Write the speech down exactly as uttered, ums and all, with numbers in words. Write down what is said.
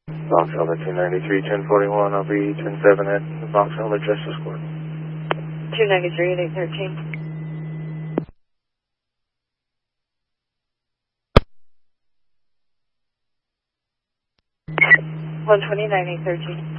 Box Elder two ninety-three, ten forty-one, I'll be ten seven at the Box Elder Justice Court. two ninety-three at eight thirteen. one twenty-nine, eight thirteen.